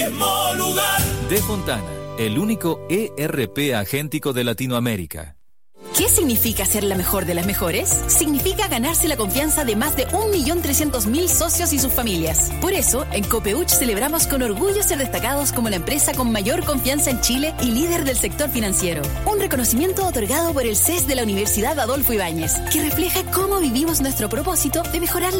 mismo lugar. De Fontana, el único ERP agéntico de Latinoamérica. ¿Qué significa ser la mejor de las mejores? Significa ganarse la confianza de más de 1.300.000 socios y sus familias. Por eso, en Copeuch celebramos con orgullo ser destacados como la empresa con mayor confianza en Chile y líder del sector financiero. Un reconocimiento otorgado por el CES de la Universidad Adolfo Ibáñez, que refleja cómo vivimos nuestro propósito de mejorar